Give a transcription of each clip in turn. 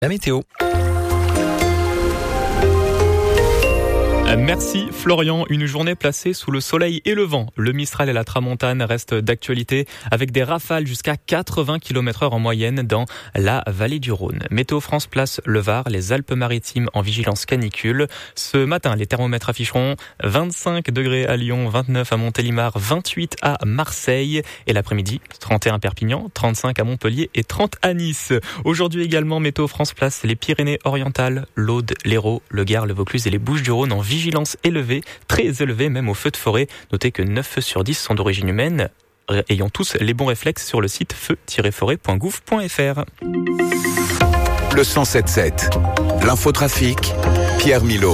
La météo. Merci Florian, une journée placée sous le soleil et le vent. Le Mistral et la Tramontane restent d'actualité avec des rafales jusqu'à 80 km/h en moyenne dans la vallée du Rhône. Météo France place le Var, les Alpes-Maritimes en vigilance canicule. Ce matin, les thermomètres afficheront 25 degrés à Lyon, 29 à Montélimar, 28 à Marseille et l'après-midi, 31 à Perpignan, 35 à Montpellier et 30 à Nice. Aujourd'hui également, Météo France place les Pyrénées-Orientales, l'Aude, l'Hérault, le Gard, le Vaucluse et les Bouches-du-Rhône en vigilance élevée, très élevée même aux feux de forêt. Notez que 9 feux sur 10 sont d'origine humaine, ayant tous les bons réflexes sur le site feu-forêt.gouv.fr. Le 107.7, l'infotrafic, Pierre Milot.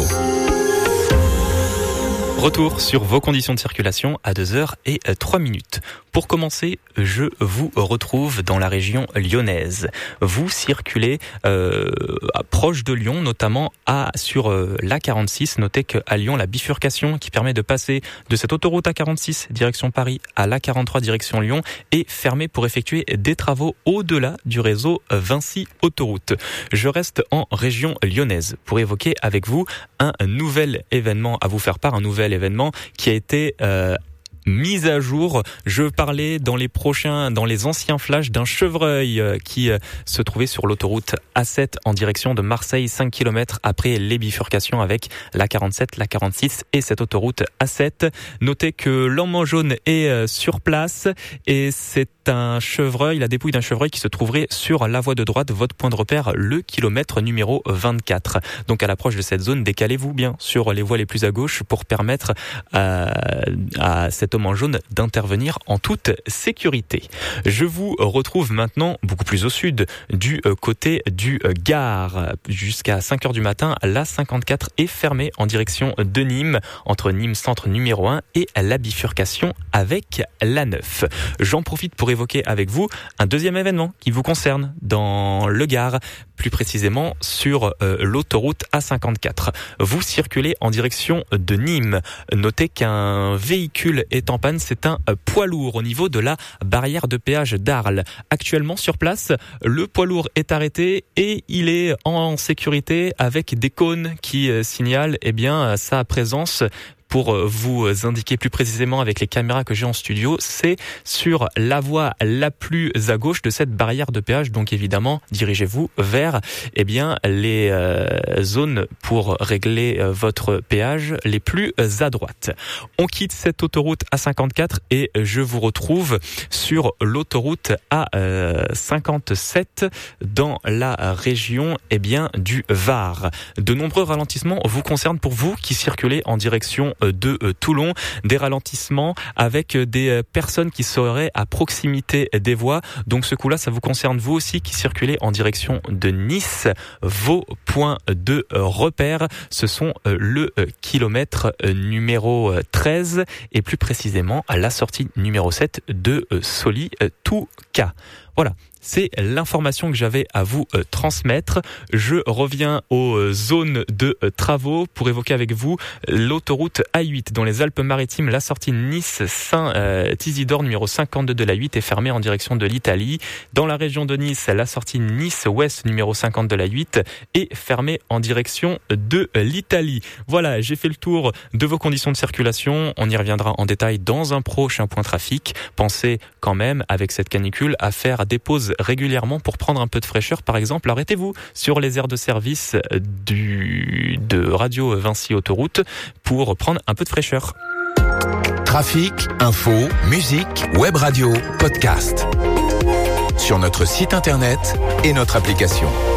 Retour sur vos conditions de circulation à 2h03. Pour commencer, je vous retrouve dans la région lyonnaise. Vous circulez proche de Lyon, notamment sur l'A46. Notez qu'à Lyon, la bifurcation qui permet de passer de cette autoroute A46 direction Paris à l'A43 direction Lyon est fermée pour effectuer des travaux au-delà du réseau Vinci Autoroute. Je reste en région lyonnaise pour évoquer avec vous un nouvel événement à vous faire part, un nouvel événement qui a été mise à jour. Je parlais dans les anciens flashs d'un chevreuil qui se trouvait sur l'autoroute A7 en direction de Marseille, 5 km après les bifurcations avec l'A47, l'A46 et cette autoroute A7. Notez que l'homme jaune est sur place et c'est la dépouille d'un chevreuil qui se trouverait sur la voie de droite, votre point de repère, le kilomètre numéro 24. Donc à l'approche de cette zone, décalez-vous bien sur les voies les plus à gauche pour permettre à cet homme en jaune d'intervenir en toute sécurité. Je vous retrouve maintenant beaucoup plus au sud, du côté du Gard. Jusqu'à 5h du matin, la 54 est fermée en direction de Nîmes, entre Nîmes centre numéro 1 et la bifurcation avec la 9. J'en profite pour évoquer avec vous un deuxième événement qui vous concerne dans le Gard, plus précisément sur l'autoroute A54. Vous circulez en direction de Nîmes. Notez qu'un véhicule est en panne, c'est un poids lourd au niveau de la barrière de péage d'Arles. Actuellement sur place, le poids lourd est arrêté et il est en sécurité avec des cônes qui signalent sa présence. Pour vous indiquer plus précisément avec les caméras que j'ai en studio, c'est sur la voie la plus à gauche de cette barrière de péage. Donc évidemment, dirigez-vous vers les zones pour régler votre péage les plus à droite. On quitte cette autoroute A54 et je vous retrouve sur l'autoroute A57 dans la région du Var. De nombreux ralentissements vous concernent pour vous qui circulez en direction de Toulon, des ralentissements avec des personnes qui seraient à proximité des voies. Donc ce coup-là, ça vous concerne vous aussi qui circulez en direction de Nice. Vos points de repère, ce sont le kilomètre numéro 13 et plus précisément à la sortie numéro 7 de Soli-Touca. Voilà. C'est l'information que j'avais à vous transmettre. Je reviens aux zones de travaux pour évoquer avec vous l'autoroute A8 dans les Alpes-Maritimes. La sortie Nice-Saint-Isidore numéro 52 de la 8 est fermée en direction de l'Italie. Dans la région de Nice, la sortie Nice-Ouest numéro 50 de la 8 est fermée en direction de l'Italie. Voilà, j'ai fait le tour de vos conditions de circulation. On y reviendra en détail dans un prochain point trafic. Pensez quand même, avec cette canicule, à faire des pauses régulièrement pour prendre un peu de fraîcheur. Par exemple, arrêtez-vous sur les aires de service de Radio Vinci Autoroute pour prendre un peu de fraîcheur. Trafic, info, musique, web radio, podcast. Sur notre site internet et notre application.